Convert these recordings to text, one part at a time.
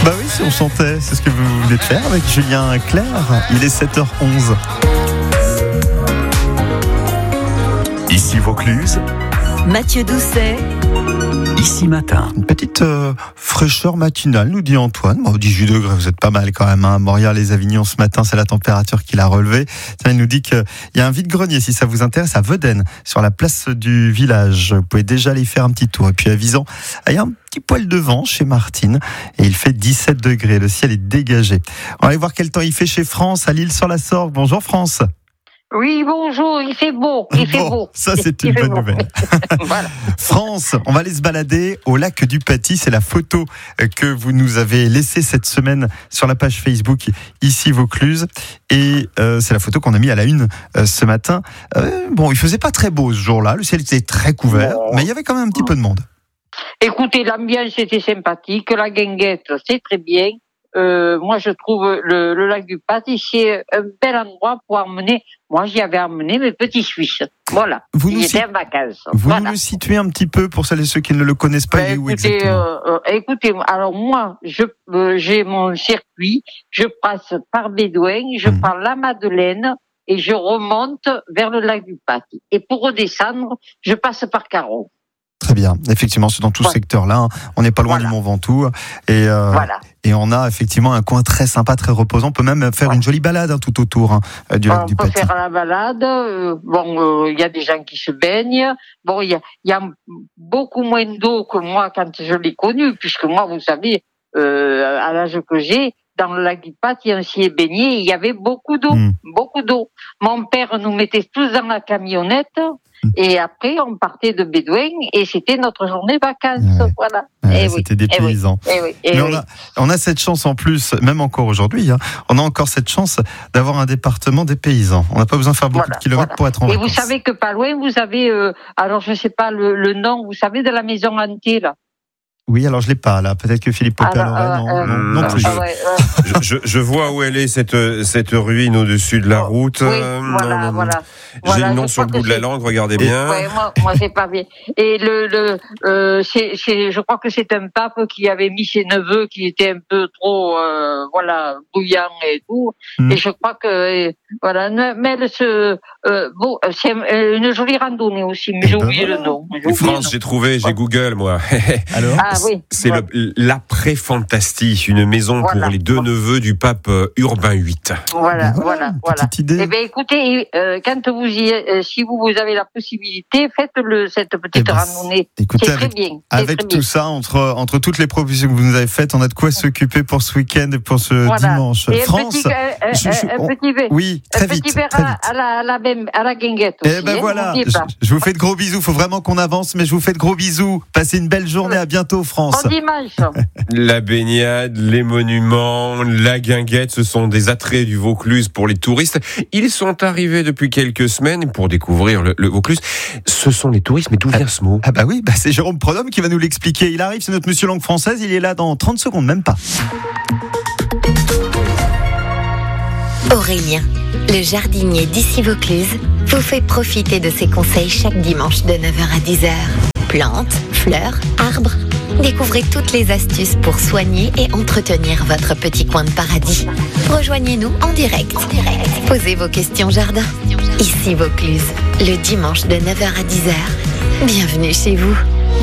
Bah oui, si on chantait, c'est ce que vous venez de faire avec Julien Clerc. Il est 7h11. Ici Vaucluse. Mathieu Doucet. Ici Matin. Une petite fraîcheur matinale, nous dit Antoine. 18 degrés, vous êtes pas mal quand même. Montréal-les-Avignon ce matin, c'est la température qu'il a relevée. Tiens, il nous dit qu'il y a un vide-grenier, si ça vous intéresse, à Vedène, sur la place du village. Vous pouvez déjà aller faire un petit tour. Et puis à Visan, il y a un petit poil de vent chez Martine et il fait 17 degrés. Le ciel est dégagé. On va aller voir quel temps il fait chez France, à l'Île-sur-la-Sorgue. Bonjour France. Oui, bonjour, il fait beau, il fait beau. Ça, c'est une bonne nouvelle. Voilà. France, on va aller se balader au lac du Paty. C'est la photo que vous nous avez laissée cette semaine sur la page Facebook Ici Vaucluse. Et c'est la photo qu'on a mis à la une ce matin. Il faisait pas très beau ce jour-là. Le ciel était très couvert, mais il y avait quand même un petit peu de monde. Écoutez, l'ambiance était sympathique, la guinguette, c'est très bien. Moi, je trouve le lac du Paty, c'est un bel endroit pour emmener. Moi, j'y avais emmené mes petits Suisses. Voilà. Ils étaient en vacances. Vous voilà. nous le situez un petit peu pour celles et ceux qui ne le connaissent pas. Il est où exactement ? Écoutez, alors moi, j'ai mon circuit. Je passe par Bédouin, je prends la Madeleine et je remonte vers le lac du Paty. Et pour redescendre, je passe par Caron. Très bien. Effectivement, c'est dans tout ce secteur-là. On n'est pas loin du Mont Ventoux. Et on a effectivement un coin très sympa, très reposant. On peut même faire une jolie balade tout autour du lac du Paty. On peut faire la balade. Il y a des gens qui se baignent. Il y a beaucoup moins d'eau que moi quand je l'ai connu, puisque moi, vous savez, à l'âge que j'ai, dans le lac du Paty, on s'y est baigné. Il y avait beaucoup d'eau, beaucoup d'eau. Mon père nous mettait tous dans la camionnette. Et après, on partait de Bédouin et c'était notre journée vacances. Voilà. C'était des paysans. Mais on a cette chance en plus, même encore aujourd'hui, on a encore cette chance d'avoir un département des paysans. On n'a pas besoin de faire beaucoup de kilomètres pour être en vacances. Et vous savez que pas loin, vous avez, alors je sais pas le nom, vous savez, de la maison hantée, là. Oui, alors je l'ai pas là. Peut-être que Philippe Popé non plus. Je vois où elle est cette ruine au-dessus de la route. Oui, voilà. J'ai le nom sur le bout de la langue. Regardez bien. Ouais, moi c'est pas bien. Et je crois que c'est un pape qui avait mis ses neveux qui étaient un peu trop bouillants et tout. Et je crois que mais c'est une jolie randonnée aussi. Mais j'ai oublié le nom. France, j'ai trouvé, j'ai Google moi. Alors. Oui. C'est l'après-fantastie, une maison pour les deux neveux du pape Urbain VIII. Voilà. Petite idée. Eh bien, écoutez, quand si vous avez la possibilité, faites cette petite randonnée. Écoutez, c'est très bien. Avec tout ça, entre toutes les propositions que vous nous avez faites, on a de quoi s'occuper pour ce week-end et pour ce dimanche. Et France, oui, très vite. Petit verre à la guinguette aussi. Eh ben voilà, je vous fais de gros bisous. Il faut vraiment qu'on avance, mais je vous fais de gros bisous. Passez une belle journée. À bientôt, France. Bon dimanche. La baignade, les monuments, la guinguette, ce sont des attraits du Vaucluse pour les touristes. Ils sont arrivés depuis quelques semaines pour découvrir le Vaucluse. Ce sont les touristes, mais d'où vient ce mot ? Ah bah oui, c'est Jérôme Prodhomme qui va nous l'expliquer. Il arrive, c'est notre monsieur langue française, il est là dans 30 secondes, même pas. Aurélien, le jardinier d'Ici Vaucluse, vous fait profiter de ses conseils chaque dimanche de 9h à 10h. Plantes, fleurs, arbres, découvrez toutes les astuces pour soigner et entretenir votre petit coin de paradis. Rejoignez-nous en direct. Posez vos questions jardin. Ici Vaucluse, le dimanche de 9h à 10h. Bienvenue chez vous.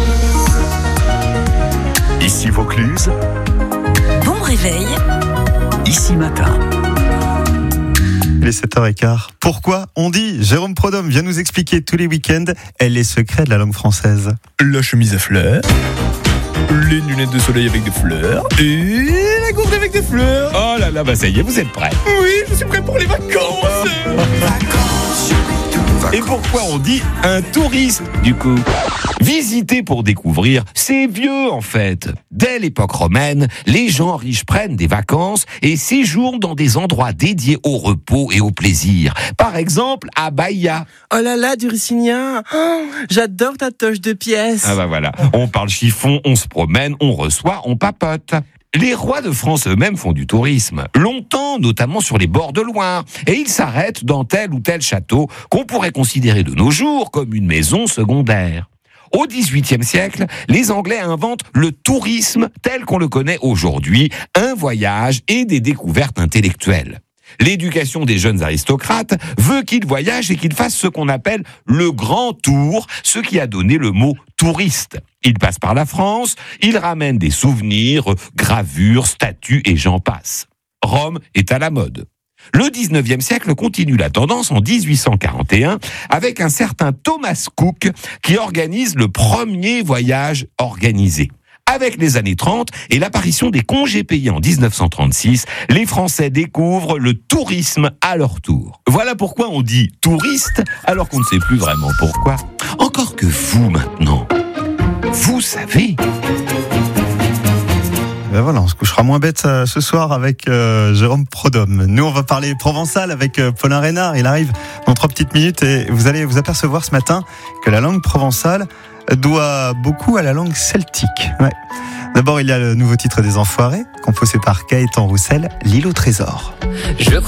Ici Vaucluse. Bon réveil. Ici Matin. Il est 7h15. Pourquoi on dit Jérôme Prodhomme vient nous expliquer tous les week-ends les secrets de la langue française. La chemise à fleurs, les lunettes de soleil avec des fleurs et la gourde avec des fleurs. Oh là là, ça y est, vous êtes prêts ? Oui, je suis prêt pour les vacances. Et pourquoi on dit un touriste, du coup ? Visiter pour découvrir, c'est vieux en fait. Dès l'époque romaine, les gens riches prennent des vacances et séjournent dans des endroits dédiés au repos et au plaisir. Par exemple, à Baïa. Oh là là, du Russinien. Oh, j'adore ta toche de pièces. Ah bah voilà, on parle chiffon, on se promène, on reçoit, on papote. Les rois de France eux-mêmes font du tourisme, longtemps, notamment sur les bords de Loire, et ils s'arrêtent dans tel ou tel château qu'on pourrait considérer de nos jours comme une maison secondaire. Au XVIIIe siècle, les Anglais inventent le tourisme tel qu'on le connaît aujourd'hui, un voyage et des découvertes intellectuelles. L'éducation des jeunes aristocrates veut qu'ils voyagent et qu'ils fassent ce qu'on appelle le grand tour, ce qui a donné le mot touriste. Ils passent par la France, ils ramènent des souvenirs, gravures, statues et j'en passe. Rome est à la mode. Le 19e siècle continue la tendance en 1841 avec un certain Thomas Cook qui organise le premier voyage organisé. Avec les années 30 et l'apparition des congés payés en 1936, les Français découvrent le tourisme à leur tour. Voilà pourquoi on dit touriste alors qu'on ne sait plus vraiment pourquoi. Encore que vous maintenant, vous savez. Ben voilà, on se couchera moins bête ce soir avec Jérôme Prodhomme. Nous, on va parler provençal avec Paulin Reynard. Il arrive dans 3 petites minutes et vous allez vous apercevoir ce matin que la langue provençale doit beaucoup à la langue celtique. Ouais. D'abord, il y a le nouveau titre des Enfoirés, composé par Gaëtan Roussel, L'île au trésor.